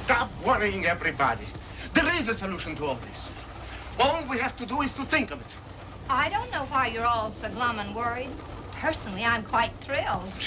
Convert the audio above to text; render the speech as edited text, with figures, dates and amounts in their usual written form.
Stop worrying everybody. There is a solution to all this. All we have to do is to think of it. I don't know why you're all so glum and worried. Personally, I'm quite thrilled.